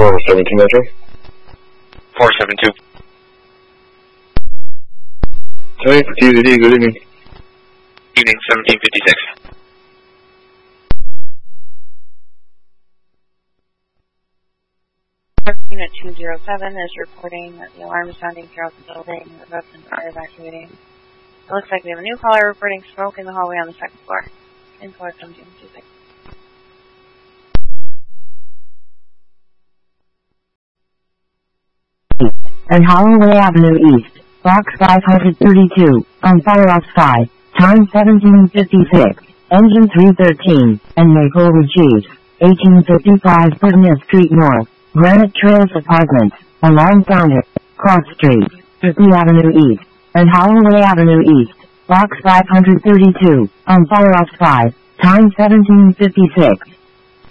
472 Metro. 472. Hi, TZD, good evening. Evening, 1756. Unit 207 is reporting that the alarm is sounding throughout the building and the residents are evacuating. It looks like we have a new caller reporting smoke in the hallway on the second floor. Info at 1756. And Holloway Avenue East, Box 532, on Firehouse 5, time 1756, engine 313, and Maplewood Cheese, 1855 Burnett Street North, Granite Trails Apartments, alarm sounded, Cross Street, 50 Avenue East, and Holloway Avenue East, Box 532, on Firehouse 5, time 1756.